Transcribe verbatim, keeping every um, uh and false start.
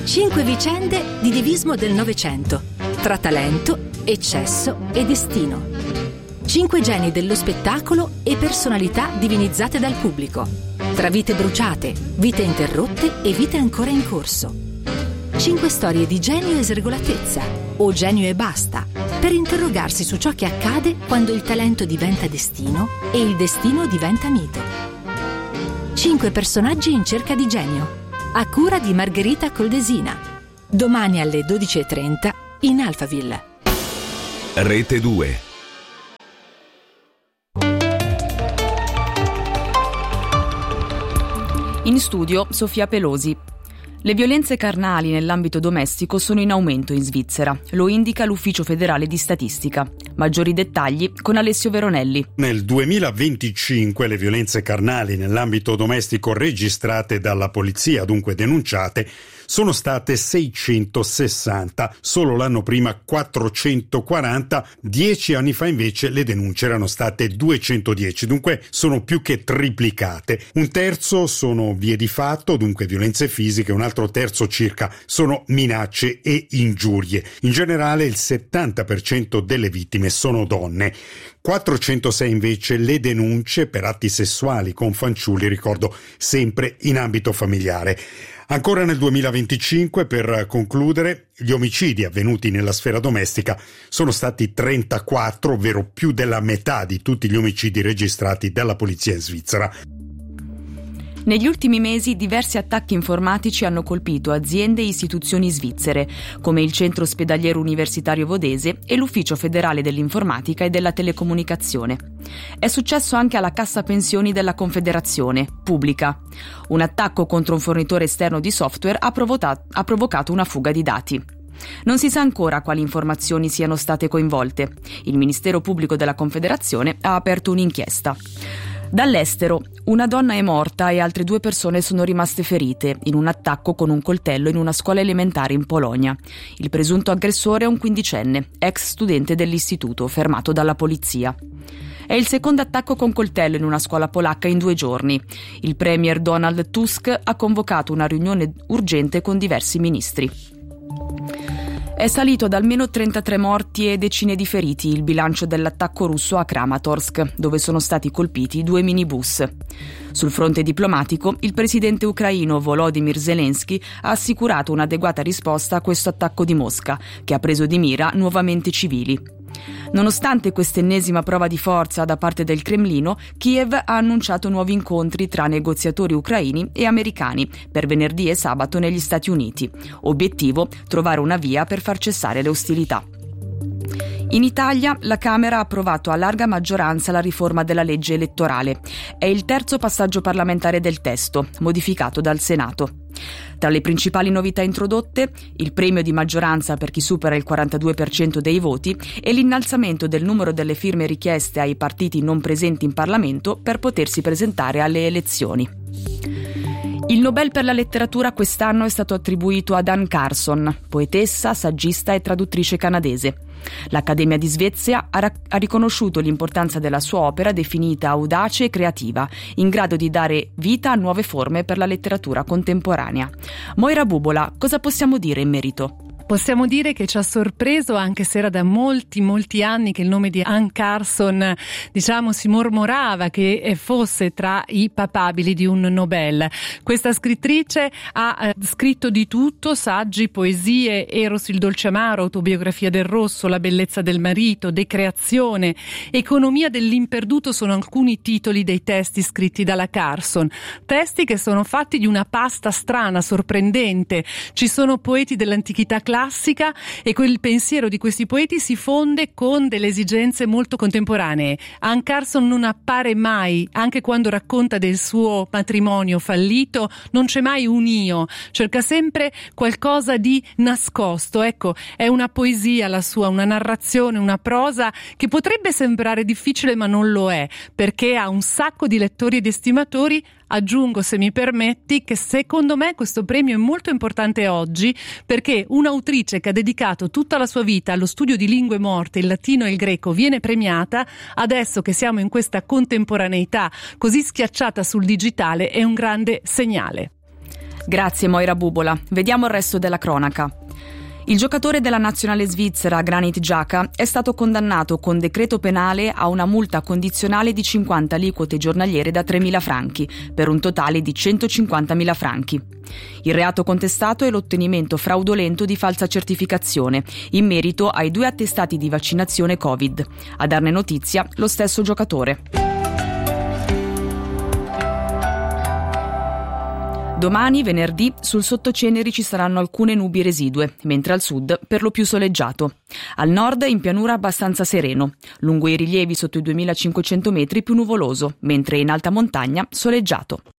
Cinque vicende di divismo del Novecento, tra talento, eccesso e destino. Cinque geni dello spettacolo e personalità divinizzate dal pubblico, tra vite bruciate, vite interrotte e vite ancora in corso. Cinque storie di genio e sregolatezza, o genio e basta, per interrogarsi su ciò che accade quando il talento diventa destino e il destino diventa mito. Cinque personaggi in cerca di genio, a cura di Margherita Coldesina. Domani alle dodici e trenta in Alphaville. Rete due. In studio Sofia Pelosi. Le violenze carnali nell'ambito domestico sono in aumento in Svizzera, lo indica l'Ufficio federale di statistica. Maggiori dettagli con Alessio Veronelli. Nel duemilaventicinque le violenze carnali nell'ambito domestico registrate dalla polizia, dunque denunciate, sono state seicentosessanta, solo l'anno prima quattrocentoquaranta, dieci anni fa invece le denunce erano state duecentodieci, dunque sono più che triplicate. Un terzo sono vie di fatto, dunque violenze fisiche, un altro terzo circa sono minacce e ingiurie. In generale il settanta per cento delle vittime sono donne. quattrocentosei invece le denunce per atti sessuali con fanciulli, ricordo sempre in ambito familiare. Ancora nel duemilaventicinque, per concludere, gli omicidi avvenuti nella sfera domestica sono stati trentaquattro, ovvero più della metà di tutti gli omicidi registrati dalla polizia in Svizzera. Negli ultimi mesi diversi attacchi informatici hanno colpito aziende e istituzioni svizzere, come il Centro Ospedaliero Universitario Vodese e l'Ufficio Federale dell'Informatica e della Telecomunicazione. È successo anche alla Cassa Pensioni della Confederazione, pubblica. Un attacco contro un fornitore esterno di software ha, provocato, ha provocato una fuga di dati. Non si sa ancora quali informazioni siano state coinvolte. Il Ministero Pubblico della Confederazione ha aperto un'inchiesta. Dall'estero, una donna è morta e altre due persone sono rimaste ferite in un attacco con un coltello in una scuola elementare in Polonia. Il presunto aggressore è un quindicenne, ex studente dell'istituto, fermato dalla polizia. È il secondo attacco con coltello in una scuola polacca in due giorni. Il premier Donald Tusk ha convocato una riunione urgente con diversi ministri. È salito ad almeno trentatré morti e decine di feriti il bilancio dell'attacco russo a Kramatorsk, dove sono stati colpiti due minibus. Sul fronte diplomatico, il presidente ucraino Volodymyr Zelensky ha assicurato un'adeguata risposta a questo attacco di Mosca, che ha preso di mira nuovamente civili. Nonostante quest'ennesima prova di forza da parte del Cremlino, Kiev ha annunciato nuovi incontri tra negoziatori ucraini e americani per venerdì e sabato negli Stati Uniti. Obiettivo: trovare una via per far cessare le ostilità. In Italia la Camera ha approvato a larga maggioranza la riforma della legge elettorale. È il terzo passaggio parlamentare del testo, modificato dal Senato. Tra le principali novità introdotte, il premio di maggioranza per chi supera il quarantadue per cento dei voti e l'innalzamento del numero delle firme richieste ai partiti non presenti in Parlamento per potersi presentare alle elezioni. Il Nobel per la letteratura quest'anno è stato attribuito ad Anne Carson, poetessa, saggista e traduttrice canadese. L'Accademia di Svezia ha, ra- ha riconosciuto l'importanza della sua opera definita audace e creativa, in grado di dare vita a nuove forme per la letteratura contemporanea. Moira Bubola, cosa possiamo dire in merito? Possiamo dire che ci ha sorpreso, anche se era da molti molti anni che il nome di Anne Carson, diciamo, si mormorava che fosse tra i papabili di un Nobel. Questa scrittrice ha eh, scritto di tutto: saggi, poesie, Eros il dolce amaro, autobiografia del rosso, La bellezza del marito, Decreazione, Economia dell'imperduto sono alcuni titoli dei testi scritti dalla Carson. Testi che sono fatti di una pasta strana, sorprendente. Ci sono poeti dell'antichità classica classica e quel pensiero di questi poeti si fonde con delle esigenze molto contemporanee. Anne Carson non appare mai, anche quando racconta del suo matrimonio fallito, non c'è mai un io, cerca sempre qualcosa di nascosto. Ecco, è una poesia la sua, una narrazione, una prosa che potrebbe sembrare difficile ma non lo è, perché ha un sacco di lettori ed estimatori. Aggiungo, se mi permetti, che secondo me questo premio è molto importante oggi, perché un'autrice che ha dedicato tutta la sua vita allo studio di lingue morte, il latino e il greco, viene premiata. Adesso che siamo in questa contemporaneità così schiacciata sul digitale, è un grande segnale. Grazie Moira Bubola. Vediamo il resto della cronaca. Il giocatore della nazionale svizzera Granit Xhaka è stato condannato con decreto penale a una multa condizionale di cinquanta aliquote giornaliere da tremila franchi, per un totale di centocinquantamila franchi. Il reato contestato è l'ottenimento fraudolento di falsa certificazione, in merito ai due attestati di vaccinazione Covid. A darne notizia lo stesso giocatore. Domani, venerdì, sul sottoceneri ci saranno alcune nubi residue, mentre al sud per lo più soleggiato. Al nord in pianura abbastanza sereno, lungo i rilievi sotto i duemilacinquecento metri più nuvoloso, mentre in alta montagna soleggiato.